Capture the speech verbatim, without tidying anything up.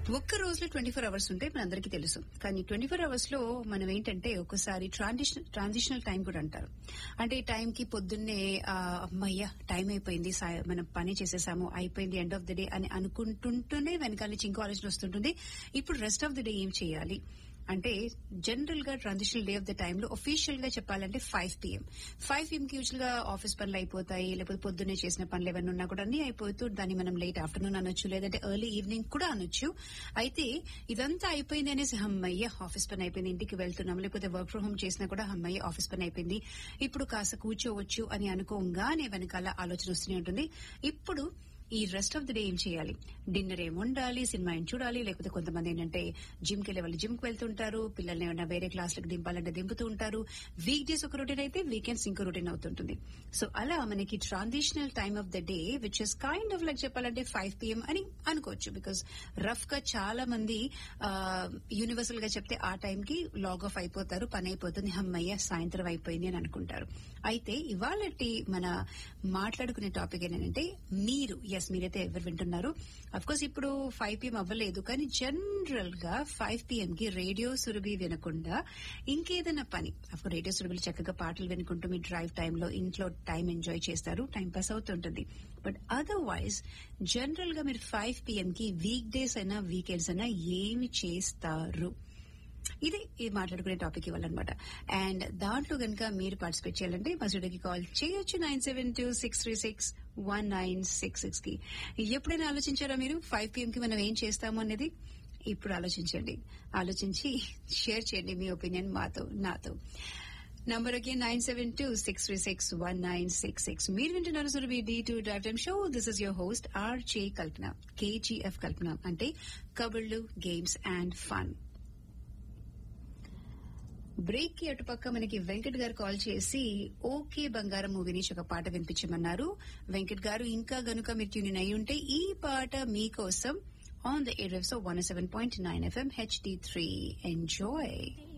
ఒక్క రోజులో twenty four hours ఉంటే మన అందరికీ తెలుసు. కానీ ట్వంటీ ఫోర్ అవర్స్ లో మనం ఏంటంటే ఒకసారి ట్రాన్సిషన్ ట్రాన్సిషనల్ టైం కూడా అంటారు. అంటే టైం కి పొద్దున్నే అమ్మయ్య టైం అయిపోయింది, మనం పని చేసేసాము, అయిపోయింది, ఎండ్ ఆఫ్ ది డే అని అనుకుంటుంటూనే వెనకాల నుంచి ఇంకో ఆలోచన వస్తుంటుంది. ఇప్పుడు రెస్ట్ ఆఫ్ ది డే ఏం చేయాలి అంటే జనరల్ గా transitional day of the time లో ఒఫీషియల్ గా చెప్పాలంటే ఫైవ్ పిఎం ఫైవ్ పిఎం కి యూజువల్ గా ఆఫీస్ పనులు అయిపోతాయి, లేకపోతే పొద్దున్నే చేసిన పనులు ఏమైనా ఉన్నా కూడా అన్ని అయిపోతూ దాన్ని మనం లేట్ ఆఫ్టర్నూన్ అనొచ్చు, లేదంటే ఎర్లీ ఈవినింగ్ కూడా అనొచ్చు. అయితే ఇదంతా అయిపోయింది అనేసి అమ్మయ్య ఆఫీస్ పని అయిపోయింది, ఇంటికి వెళ్తున్నాం, లేకపోతే వర్క్ ఫ్రం హోమ్ చేసినా కూడా అమ్మయ్య ఆఫీస్ పని అయిపోయింది, ఇప్పుడు కాస్త కూర్చోవచ్చు అని అనుకోగానే వెనకాల ఆలోచన వస్తూనే ఉంటుంది. ఇప్పుడు ఈ రెస్ట్ ఆఫ్ ది డే ఏం చేయాలి, డిన్నర్ ఏం ఉండాలి, సినిమా ఏం చూడాలి, లేకపోతే కొంతమంది ఏంటంటే జిమ్ కి వెళ్ళే వాళ్ళు జిమ్ కి వెళ్తుంటారు, పిల్లల్ని ఏమైనా వేరే క్లాసులకు దింపాలంటే దింపుతూ ఉంటారు. వీక్ డేస్ ఒక రొటీన్ అయితే వీకెండ్స్ ఇంకో రొటీన్ అవుతుంటుంది. సో అలా మనకి transitional time of the day which is kind of like చెప్పాలంటే ఫైవ్ పిఎం అని అనుకోవచ్చు. బికాస్ రఫ్ గా చాలా మంది యూనివర్సల్ గా చెప్తే ఆ టైం కి లాగ్ ఆఫ్ అయిపోతారు, పని అయిపోతుంది, అమ్మయ్య సాయంత్రం అయిపోయింది అని అనుకుంటారు. అయితే ఇవాళటి మన మాట్లాడుకునే టాపిక్ ఏంటంటే మీరు ఎస్ మీరైతే ఎవరు వింటున్నారు, అఫ్ కోర్స్ ఇప్పుడు ఫైవ్ పిఎం అవ్వలేదు, కానీ జనరల్ గా ఫైవ్ పిఎం కి రేడియో సురభి వినకుండా ఇంకేదైనా పని, అఫ్ కోర్స్ రేడియో సురభిలో చక్కగా పాటలు వినుకుంటూ మీ డ్రైవ్ టైంలో ఇంట్లో టైం ఎంజాయ్ చేస్తారు, టైం పాస్ అవుతుంటుంది. బట్ అదర్వైజ్ జనరల్ గా మీరు ఫైవ్ పిఎం కి వీక్ డేస్ అయినా వీకెండ్స్ అయినా ఏమి చేస్తారు, ఇది ఇది మాట్లాడుకునే టాపిక్ ఇవ్వాలన్నమాట. అండ్ దాంట్లో కనుక మీరు పార్టిసిపేట్ చేయాలంటే మా స్టూడియోకి కాల్ చేయొచ్చు nine seven two six three six one nine six six కి. ఎప్పుడైనా ఆలోచించారా మీరు ఫైవ్ పిఎం కి మనం ఏం చేస్తాము అనేది? ఇప్పుడు ఆలోచించండి, ఆలోచించి షేర్ చేయండి మీ ఒపీనియన్ మాతో, నాతో. Number అగే nine seven two six three six one nine six six. మీరు వింటున్నారు Surabhi D two drive time show. This is your host RJ Kalpana, KGF కల్పన, అంటే కబుర్లు, గేమ్స్ అండ్ ఫన్. బ్రేక్ కి అటుపక్క మనకి వెంకట్ గారు కాల్ చేసి ఓకే బంగారం మూవీ నుంచి ఒక పాట వినిపించమన్నారు. వెంకట్ గారు ఇంకా గనుక మీరు ట్యూన్ అయి ఉంటే ఈ పాట మీకోసం on the air waves one seven point nine FM HD three. Enjoy.